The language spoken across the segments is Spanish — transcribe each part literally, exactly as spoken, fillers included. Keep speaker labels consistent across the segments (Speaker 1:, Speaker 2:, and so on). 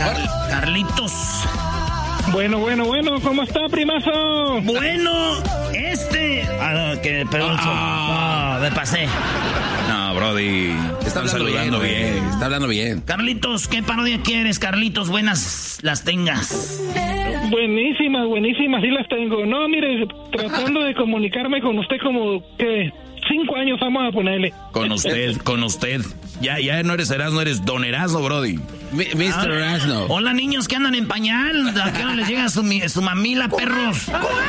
Speaker 1: Car- Carlitos.
Speaker 2: Bueno, bueno, bueno, ¿cómo está, primazo?
Speaker 1: Bueno, este... Ah, no, que perdón, ah. no, me pasé.
Speaker 3: No, Brody, está hablando saludando bien, bien, está hablando bien.
Speaker 1: Carlitos, ¿qué parodia quieres, Carlitos? Buenas las tengas.
Speaker 2: Buenísimas, buenísimas, sí las tengo. No, mire, tratando de comunicarme con usted como que cinco años vamos a ponerle.
Speaker 3: Con usted, con usted. Ya, ya no eres Erasmo, eres Don Erasmo, Brody.
Speaker 1: mister Ah, Erasmo. Hola, niños que andan en pañal. ¿A qué no les llega su, su mamila, perros?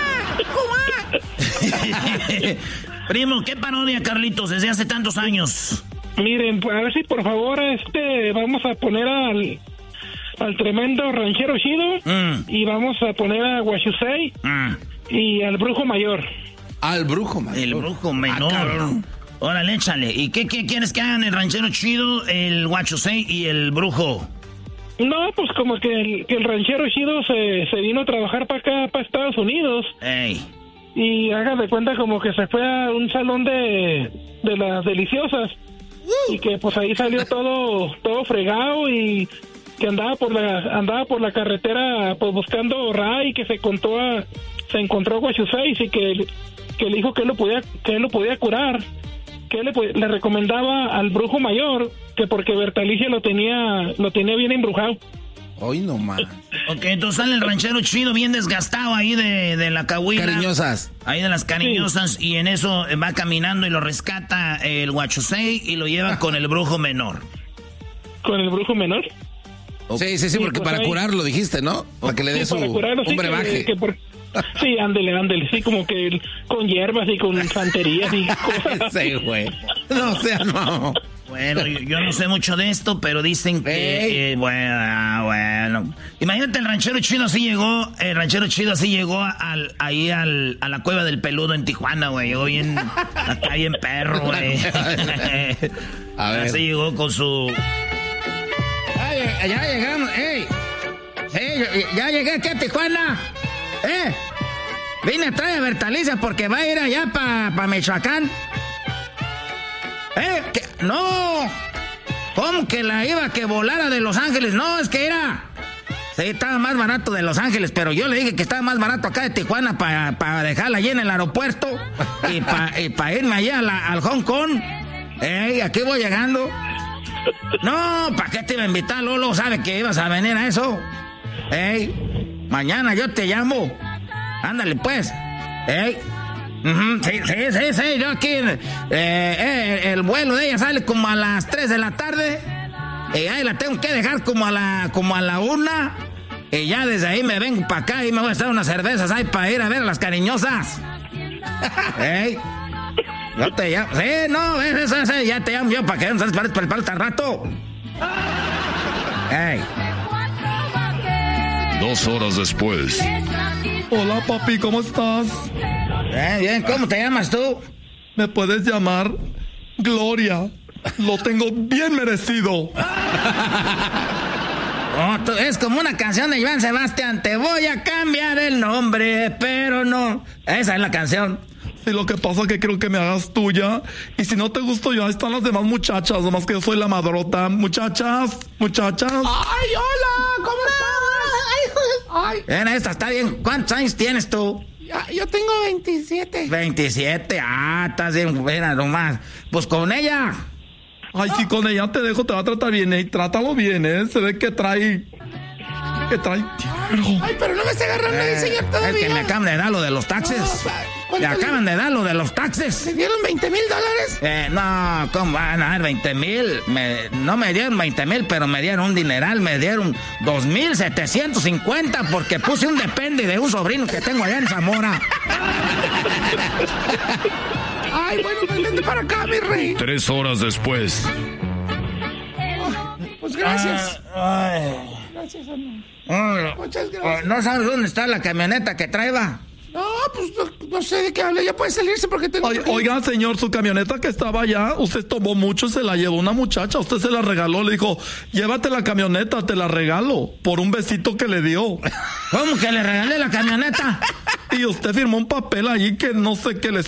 Speaker 1: Primo, ¿qué parodia, Carlitos, desde hace tantos años?
Speaker 2: Miren, a ver si por favor este vamos a poner al, al tremendo ranchero chido mm. y vamos a poner a Guachusei mm. y al brujo mayor.
Speaker 3: Al brujo mayor.
Speaker 1: El brujo menor. Ah, órale, échale. ¿Y qué, qué quieres que hagan el ranchero chido, el Guachusei y el brujo?
Speaker 2: No, pues como que el, que el ranchero chido se, se vino a trabajar para acá, para Estados Unidos.
Speaker 1: Ey.
Speaker 2: Y haga de cuenta como que se fue a un salón de, de las deliciosas. Uh. Y que pues ahí salió todo todo fregado y que andaba por la andaba por la carretera pues buscando Ray, que se contó a, se encontró a Guachusei y que, que le dijo que él lo podía que él lo podía curar, que él le, le recomendaba al brujo mayor que porque Bertalicia lo tenía lo tenía bien embrujado.
Speaker 3: Hoy no más.
Speaker 1: Ok, entonces sale el ranchero chido bien desgastado ahí de, de la cahuila.
Speaker 3: Cariñosas.
Speaker 1: Ahí de las cariñosas. Sí. Y en eso va caminando y lo rescata el Guachusei y lo lleva con el brujo menor.
Speaker 2: ¿Con el brujo menor?
Speaker 3: Okay. Sí, sí, sí, porque sí, pues para ahí... curarlo dijiste, ¿no? Para que le dé sí, su curarlo, un sí, brebaje.
Speaker 2: Que, que por... Sí, ándele, ándele. Sí, como que con hierbas y con santerías y cosas.
Speaker 3: Sí, güey. No, o sea, no.
Speaker 1: Bueno, yo, yo no sé mucho de esto, pero dicen que... Eh, bueno, bueno. Imagínate, el ranchero chido así llegó... El ranchero chido así llegó al, ahí al, a la Cueva del Peludo en Tijuana, güey. Llegó bien... Acá bien perro, güey. A ver. Así llegó con su... Ay, ya llegamos, ey. Ey, ya llegué aquí a Tijuana. Eh. Vine a traer a Bertalicia porque va a ir allá para pa Michoacán. ¿Eh? ¿Qué? No. ¿Cómo que la iba que volara de Los Ángeles? No, es que era... Sí, estaba más barato de Los Ángeles, pero yo le dije que estaba más barato acá de Tijuana para pa dejarla allí en el aeropuerto y para pa irme allá a la, al Hong Kong. Ey, aquí voy llegando. No, ¿para qué te iba a invitar, Lolo? ¿Sabe que ibas a venir a eso? Ey, mañana yo te llamo. Ándale, pues. Ey. Uh-huh, sí, sí, sí, sí, yo aquí, eh, eh, el vuelo de ella sale como a las tres de la tarde, y ahí la tengo que dejar como a la, como a la una, y ya desde ahí me vengo para acá y me voy a echar unas cervezas ahí para ir a ver a las cariñosas. Ey, yo te llamo, sí, no, eso, eso, ya te llamo yo para que no se para el tan rato. Ey.
Speaker 4: Dos horas después.
Speaker 5: Hola, papi, ¿cómo estás?
Speaker 1: Bien, bien, ¿cómo te llamas tú?
Speaker 5: Me puedes llamar Gloria. Lo tengo bien merecido.
Speaker 1: Oh, tú, es como una canción de Joan Sebastián. Te voy a cambiar el nombre, pero no. Esa es la canción.
Speaker 5: Sí, lo que pasa es que quiero que me hagas tuya. Y si no te gusto yo, ahí están las demás muchachas. Nomás que yo soy la madrota. Muchachas, muchachas.
Speaker 6: ¡Ay, hola! ¿Cómo estás?
Speaker 1: Ay. Bien, esta está bien. ¿Cuántos años tienes tú?
Speaker 6: Ya, yo tengo veintisiete.
Speaker 1: veintisiete, ah, estás bien buena nomás. Pues con ella.
Speaker 5: Ay, si con ella te dejo, te va a tratar bien, y trátalo bien, ¿eh? Se ve que trae... que trae dinero.
Speaker 6: Ay, pero no me está agarrando eh, el señor todavía.
Speaker 1: Es que me acaban de dar lo de los taxes. No, me acaban de dar lo de los taxes.
Speaker 6: ¿Me dieron veinte mil dólares?
Speaker 1: Eh, no, ¿cómo van a dar veinte mil? Me, no me dieron veinte mil, pero me dieron un dineral. Me dieron dos mil setecientos cincuenta porque puse un depende de un sobrino que tengo allá en Zamora.
Speaker 6: Ay, bueno, pues vente para acá, mi rey.
Speaker 4: Tres horas después.
Speaker 6: Oh, pues gracias.
Speaker 1: Ah, ay.
Speaker 6: Gracias, amor.
Speaker 1: Oh,
Speaker 6: muchas gracias.
Speaker 1: ¿No sabes dónde está la camioneta que traeba?
Speaker 6: No, pues no, no sé de qué habla. Ya puede salirse porque tengo...
Speaker 5: Ay, oiga, señor, su camioneta que estaba allá, usted tomó mucho, se la llevó una muchacha, usted se la regaló, le dijo, llévate la camioneta, te la regalo, por un besito que le dio.
Speaker 1: ¿Cómo que le regalé la camioneta?
Speaker 5: Y usted firmó un papel allí que no sé qué le